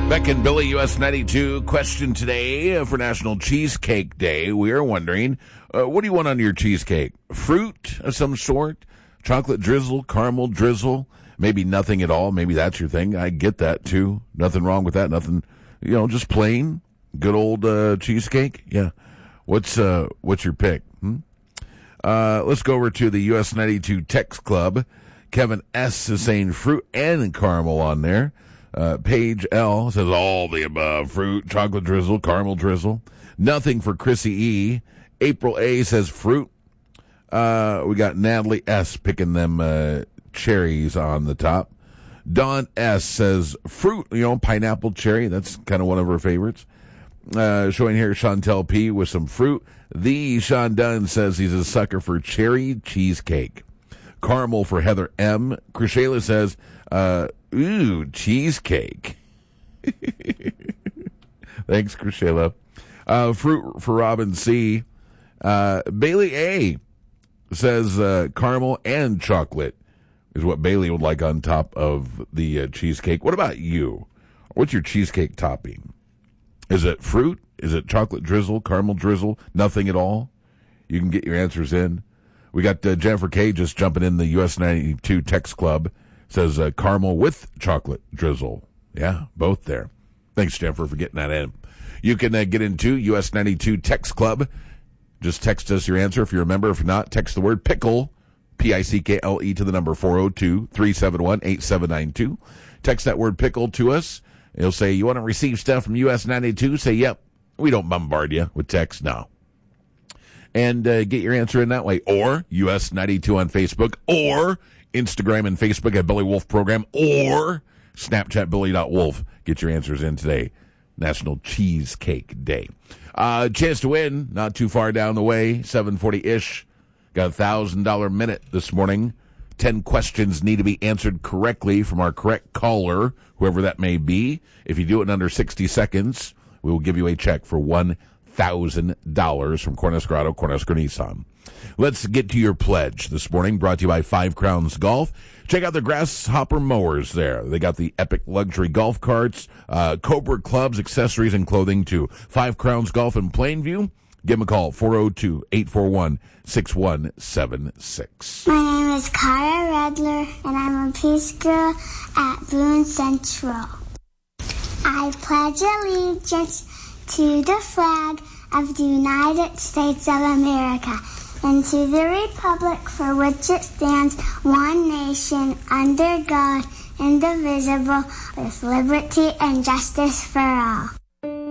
Beck and Billy, US 92. Question today for National Cheesecake Day. We are wondering, what do you want on your cheesecake? Fruit of some sort? Chocolate drizzle? Caramel drizzle? Maybe nothing at all. Maybe that's your thing. I get that, too. Nothing wrong with that. Nothing, just plain, good old cheesecake. Yeah. What's your pick? Let's go over to the US 92 Text Club. Kevin S. is saying fruit and caramel on there. Paige L. says all the above. Fruit, chocolate drizzle, caramel drizzle. Nothing for Chrissy E. April A. says fruit. We got Natalie S. picking them cherries on the top. Dawn S. says fruit, pineapple cherry. That's kind of one of her favorites. Showing here Chantel P. with some fruit. The Sean Dunn says he's a sucker for cherry cheesecake. Caramel for Heather M. Krishayla says, ooh, cheesecake. Thanks, Krishayla. Fruit for Robin C. Bailey A. says caramel and chocolate is what Bailey would like on top of the cheesecake. What about you? What's your cheesecake topping? Is it fruit? Is it chocolate drizzle, caramel drizzle, nothing at all? You can get your answers in. We got Jennifer K. just jumping in the US 92 Text Club. Says caramel with chocolate drizzle. Yeah, both there. Thanks, Jennifer, for getting that in. You can get into US 92 Text Club. Just text us your answer if you're a member. If not, text the word pickle, P-I-C-K-L-E, to the number 402-371-8792. Text that word pickle to us. It'll say, you want to receive stuff from US 92? Say, yep. We don't bombard you with text. No. And get your answer in that way. Or US 92 on Facebook. Or Instagram and Facebook at Billy Wolf Program. Or Snapchat Billy.Wolf. Get your answers in today. National Cheesecake Day. Chance to win. Not too far down the way. 7:40-ish. Got a $1,000 minute this morning. 10 questions need to be answered correctly from our correct caller, whoever that may be. If you do it in under 60 seconds, we will give you a check for $1,000 from Cornhusker Nissan. Let's get to your pledge this morning, brought to you by Five Crowns Golf. Check out the Grasshopper mowers there. They got the epic luxury golf carts, Cobra clubs, accessories, and clothing too. Five Crowns Golf in Plainview. Give them a call, 402-841-6176. My name is Kara Redler, and I'm a peace girl at Boone Central. I pledge allegiance to the flag of the United States of America and to the republic for which it stands, one nation, under God, indivisible, with liberty and justice for all.